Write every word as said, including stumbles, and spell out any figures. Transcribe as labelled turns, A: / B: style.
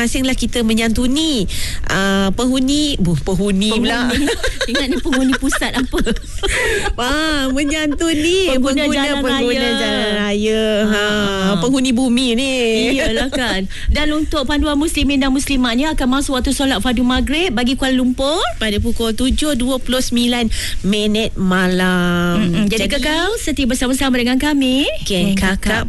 A: masing-masinglah kita menyantuni uh, penghuni buh, penghuni, penghuni pula
B: ingat ni penghuni pusat apa
A: ah, menyantuni
B: pengguna,
A: pengguna
B: jalan,
A: pengguna
B: raya.
A: jalan raya ha,
B: ha.
A: penghuni bumi ni.
B: Iyalah kan. Dan untuk panduan muslimin dan muslimatnya akan masuk waktu solat fardu maghrib bagi Kuala Lumpur
A: pada pukul tujuh dua puluh sembilan minit malam.
B: Mm-mm. Jadi, Jadi kekal setia bersama-sama dengan kami
A: Geng Kakak